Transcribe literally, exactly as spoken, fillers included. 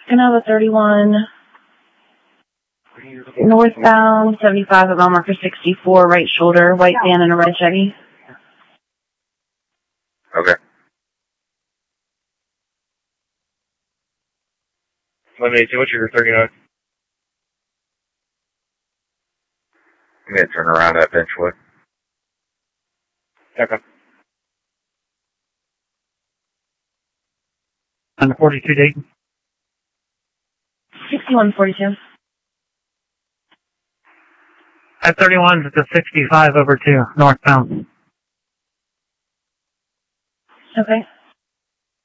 Canova thirty-one, northbound, seventy-five at mile marker sixty-four, right shoulder, white van and a red Chevy. Okay. eleven eighty-two, what's your thirty-nine? I'm going to turn around at Benchwood. Okay. On the forty-two Dayton. sixty-one forty-two. At thirty-one to sixty-five over two, northbound. Okay.